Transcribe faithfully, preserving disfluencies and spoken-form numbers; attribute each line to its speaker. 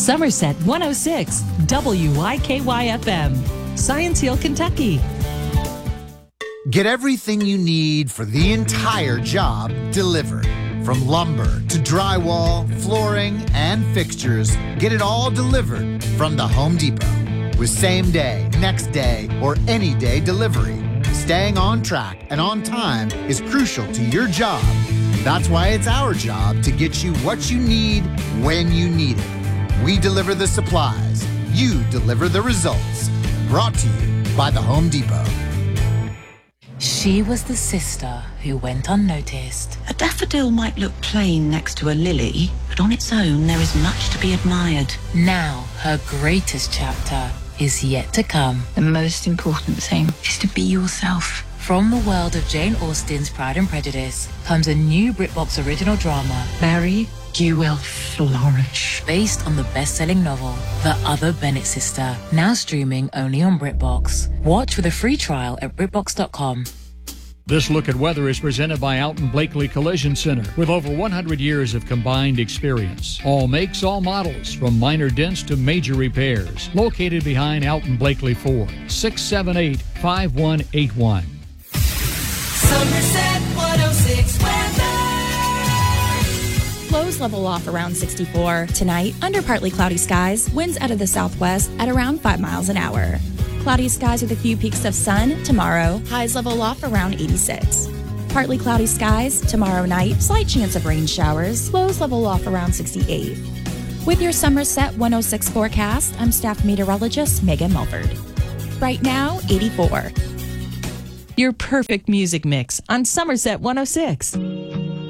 Speaker 1: Somerset one oh six, W Y K Y F M, Science Hill, Kentucky.
Speaker 2: Get everything you need for the entire job delivered. From lumber to drywall, flooring, and fixtures, get it all delivered from the Home Depot. With same day, next day, or any day delivery, staying on track and on time is crucial to your job. That's why it's our job to get you what you need when you need it. We deliver the supplies. You deliver the results. Brought to you by the Home Depot.
Speaker 3: She was the sister who went unnoticed.
Speaker 4: A daffodil might look plain next to a lily, but on its own there is much to be admired.
Speaker 3: Now her greatest chapter is yet to come.
Speaker 4: The most important thing is to be yourself.
Speaker 3: From the world of Jane Austen's Pride and Prejudice comes a new BritBox original drama,
Speaker 4: Mary, you will flourish.
Speaker 3: Based on the best-selling novel, The Other Bennett Sister, now streaming only on BritBox. Watch with a free trial at BritBox dot com.
Speaker 5: This look at weather is presented by Alton Blakely Collision Center with over one hundred years of combined experience. All makes, all models, from minor dents to major repairs. Located behind Alton Blakely Ford, six seven eight, five one eight one.
Speaker 6: Somerset one oh six weather.
Speaker 7: Lows level off around sixty-four. Tonight, under partly cloudy skies, winds out of the southwest at around five miles an hour. Cloudy skies with a few peaks of sun. Tomorrow, highs level off around eighty-six. Partly cloudy skies. Tomorrow night, slight chance of rain showers. Lows level off around sixty-eight. With your Somerset one oh six forecast, I'm staff meteorologist Megan Mulford. Right now, eighty-four.
Speaker 1: Your perfect music mix on Somerset one oh six.